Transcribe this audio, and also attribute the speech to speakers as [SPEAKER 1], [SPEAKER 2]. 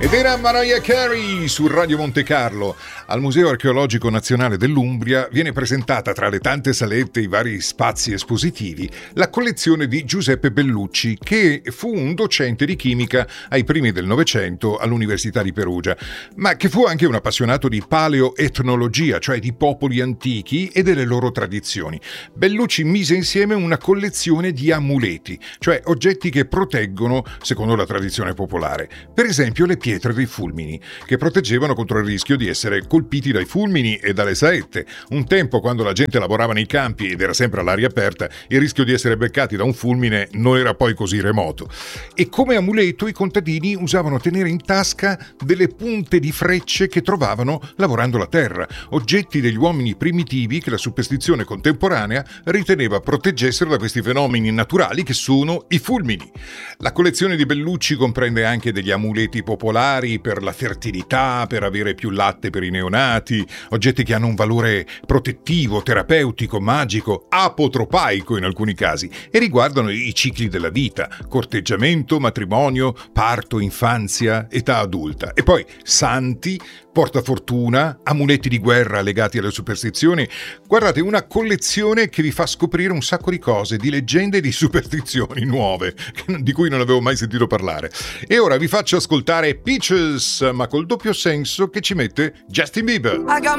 [SPEAKER 1] Ed era Mariah Carey su Radio Monte Carlo. Al Museo Archeologico Nazionale dell'Umbria viene presentata, tra le tante salette e i vari spazi espositivi, la collezione di Giuseppe Bellucci, che fu un docente di chimica ai primi del Novecento all'Università di Perugia, ma che fu anche un appassionato di paleoetnologia, cioè di popoli antichi e delle loro tradizioni. Bellucci mise insieme una collezione di amuleti, cioè oggetti che proteggono secondo la tradizione popolare. Per esempio le pietre dei fulmini, che proteggevano contro il rischio di essere colpiti dai fulmini e dalle saette. Un tempo, quando la gente lavorava nei campi ed era sempre all'aria aperta, il rischio di essere beccati da un fulmine non era poi così remoto. E come amuleto i contadini usavano tenere in tasca delle punte di frecce che trovavano lavorando la terra, oggetti degli uomini primitivi che la superstizione contemporanea riteneva proteggessero da questi fenomeni naturali che sono i fulmini. La collezione di Bellucci comprende anche degli amuleti popolari per la fertilità, per avere più latte per i neonati, oggetti che hanno un valore protettivo, terapeutico, magico, apotropaico in alcuni casi, e riguardano i cicli della vita: corteggiamento, matrimonio, parto, infanzia, età adulta. E poi santi, portafortuna, amuleti di guerra legati alle superstizioni. Guardate, una collezione che vi fa scoprire un sacco di cose, di leggende e di superstizioni nuove, di cui non avevo mai sentito parlare. E ora vi faccio ascoltare Peaches, ma col doppio senso che ci mette Justin Bieber.